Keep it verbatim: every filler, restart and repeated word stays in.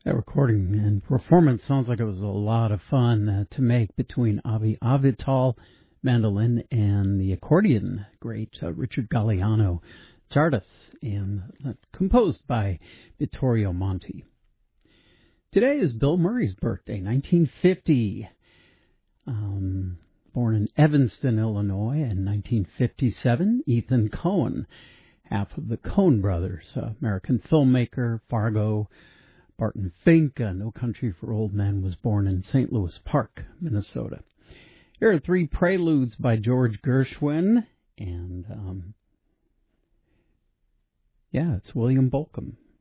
That recording and performance sounds like it was a lot of fun uh, to make between Avi Avital, mandolin, and the accordion great uh, Richard Galliano Zardas, and uh, composed by Vittorio Monti. Today is Bill Murray's birthday, nineteen fifty. Um, born in Evanston, Illinois in nineteen fifty-seven, Ethan Coen, half of the Coen brothers, uh, American filmmaker, Fargo, Barton Fink, uh, No Country for Old Men, was born in Saint Louis Park, Minnesota. Here are three preludes by George Gershwin, and um, yeah, it's William Bolcom.